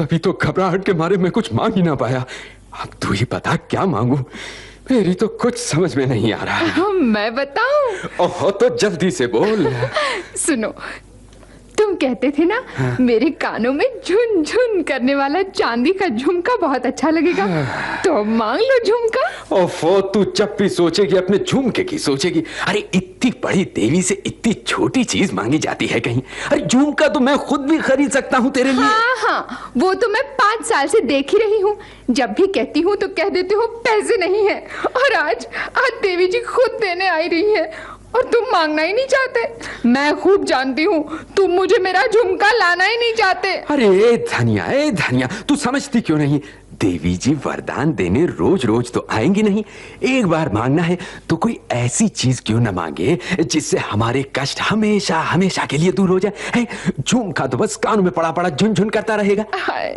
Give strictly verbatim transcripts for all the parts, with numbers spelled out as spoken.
तभी तो घबराहट के मारे मैं कुछ मांग ही ना पाया। अब तू ही बता क्या मांगू, मेरी तो कुछ समझ में नहीं आ रहा है। मैं बताऊं? ओहो, तो जल्दी से बोल। सुनो, तुम कहते थे ना, हाँ? मेरे कानों में झुन झुन करने वाला चांदी का झुमका बहुत अच्छा लगेगा, हाँ। तो मांग लो झुमका। ओफो, तू जब भी सोचेगी अपने झुमके की सोचेगी। अरे इतनी बड़ी देवी से इतनी छोटी चीज मांगी जाती है कहीं? अरे झुमका तो मैं खुद भी खरीद सकता हूँ तेरे लिए। हाँ हाँ, वो तो मैं पांच साल से देख ही रही हूँ। जब भी कहती हूँ तो कह देते हो पैसे नहीं है, और आज आज देवी जी खुद देने आई रही है और तुम मांगना ही नहीं चाहते। मैं खूब जानती हूँ तुम मुझे मेरा झुमका लाना ही नहीं चाहते। अरे धनिया, ए धनिया, तू समझती क्यों नहीं? देवी जी वरदान देने रोज रोज तो आएंगी नहीं, एक बार मांगना है तो कोई ऐसी चीज क्यों न मांगे जिससे हमारे कष्ट हमेशा हमेशा के लिए दूर हो जाए। झुमका तो बस कानों में पड़ा पड़ा झुनझुन करता रहेगा।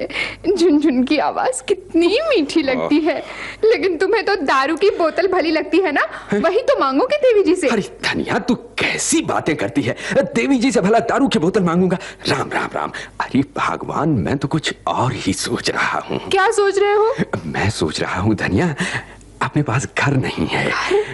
झुनझुन की आवाज कितनी मीठी लगती है, लेकिन तुम्हें तो दारू की बोतल भली लगती है ना, वही तो मांगोगे देवी जी से। अरे धनिया, तू कैसी बातें करती है? देवी जी से भला दारू की बोतल मांगूंगा? राम राम राम। अरे भगवान, मैं तो कुछ और ही सोच रहा हूँ। क्या सोच रहे हो? मैं सोच रहा हूँ धनिया, अपने पास घर नहीं है,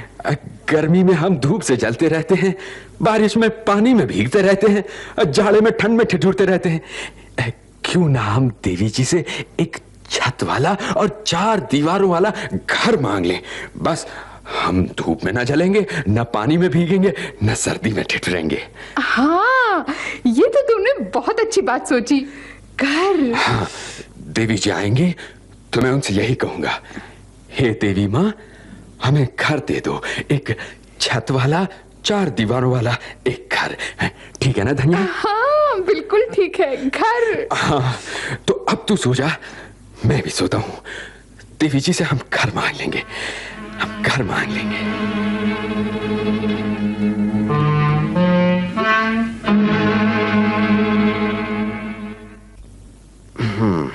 गर्मी में हम धूप से जलते रहते हैं, बारिश में पानी में भीगते रहते हैं, जाड़े में ठंड में ठिठुरते रहते हैं। क्यों ना हम देवी जी से एक छत वाला और चार दीवारों वाला घर मांग लें। बस हम धूप में ना जलेंगे, न पानी में भीगेंगे, न सर्दी में ठिठुरेंगे। हाँ, ये तो तुमने बहुत अच्छी बात सोची। घर। हाँ, देवी जी आएंगे तो मैं उनसे यही कहूंगा, हे देवी माँ, हमें घर दे दो, एक छत वाला चार दीवारों वाला एक घर। ठीक है ना धनिया? हाँ बिल्कुल ठीक है, घर। हाँ, तो अब तू सो जा, मैं भी सोता हूँ। देवी जी से हम घर मांग लेंगे, हम घर मांग लेंगे। हम्म,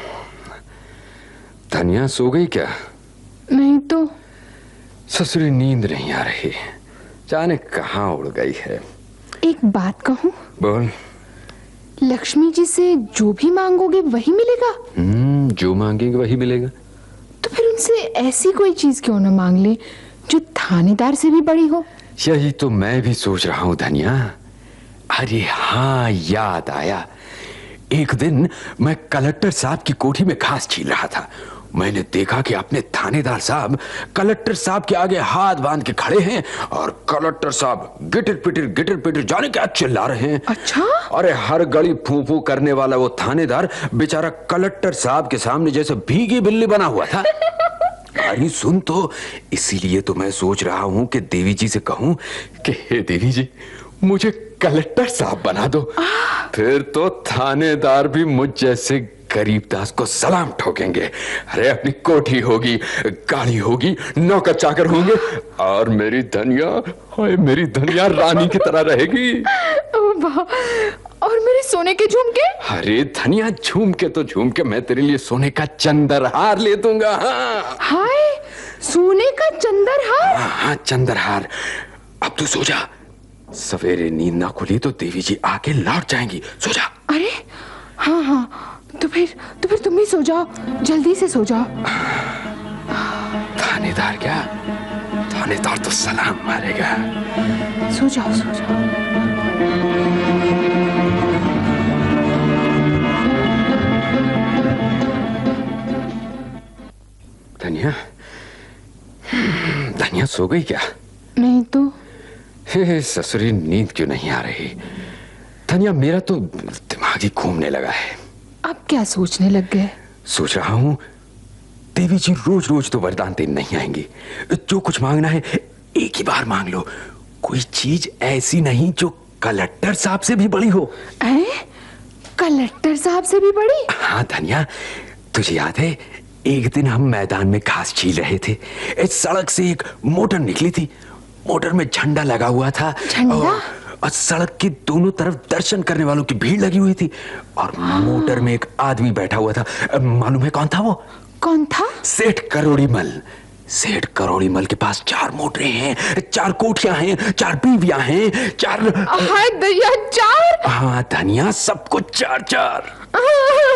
धनिया सो गई क्या? नहीं तो। ससुरी नींद नहीं आ रही, जाने कहाँ उड़ गई है। एक बात कहूं? बोल। लक्ष्मी जी से जो भी मांगोगे वही मिलेगा? हम्म, जो मांगेंगे वही मिलेगा। तो फिर उनसे ऐसी कोई चीज क्यों न मांग ले जो थानेदार से भी बड़ी हो? यही तो मैं भी सोच रहा हूँ धनिया। अरे हाँ, याद आया। एक दिन मैं कलेक्टर साहब की कोठी में घास छील रहा था। मैंने देखा कि अपने थानेदार साहब कलेक्टर साहब के आगे हाथ बांध के खड़े हैं और कलेक्टर साहब गिटर पिटर गिटर पिटर जाने क्या चिल्ला रहे हैं। अच्छा? अरे हर गली फू फू करने वाला वो थानेदार बेचारा कलेक्टर साहब के सामने जैसे भीगी बिल्ली बना हुआ था। अरे सुन तो, इसीलिए तो मैं सोच रहा हूँ कि देवी जी से कहूँ कि हे देवी जी, मुझे कलेक्टर साहब बना दो, फिर तो थानेदार भी मुझ जैसे गरीबदास को सलाम ठोकेंगे। अरे अपनी कोठी होगी, गाड़ी होगी, नौकर चाकर होंगे, और मेरी धनिया, ओए मेरी धनिया रानी की तरह रहेगी। और मेरे सोने के झुमके? अरे धनिया, झुमके तो झुमके, मैं तेरे लिए सोने का चंद्रहार ले दूंगा। हाँ। हाय, सोने का चंद्रहार? हाँ हाँ, चंद्रहार। अब तू सो जा, सवेरे नींद ना खुली तो देवी जी आके लौट जाएंगी। सो जा। अरे हाँ हाँ, तो फिर तो फिर तुम भी सो जाओ, जल्दी से सो जाओ। थानेदार क्या, थानेदार तो सलाम मारेगा। सो जाओ सो जाओ। धनिया, धनिया सो गई क्या? नहीं तो। हे ससुरी, नींद क्यों नहीं आ रही? धनिया, मेरा तो दिमाग ही घूमने लगा है। अब क्या सोचने लग गए? सोच रहा हूँ देवी जी रोज रोज तो वरदान देने नहीं आएंगी, जो कुछ मांगना है एक ही बार मांग लो। कोई चीज ऐसी नहीं जो कलेक्टर साहब से भी बड़ी हो। ऐ? कलेक्टर साहब से भी बड़ी? हाँ धनिया, तुझे याद है एक दिन हम मैदान में घास छील रहे थे, इस सड़क से एक मोटर निकली थी, मोटर में झंडा लगा हुआ था। झंडा? और, और सड़क के दोनों तरफ दर्शन करने वालों की भीड़ लगी हुई थी, और मोटर में एक आदमी बैठा हुआ था। मालूम है कौन था वो? कौन था? सेठ करोड़ीमल। सेठ करोड़ीमल के पास चार मोटरें हैं, चार कोठियां हैं, चार बीवियां हैं, चार। हाय दया, चार? हाँ धनिया, सब कुछ चार चार।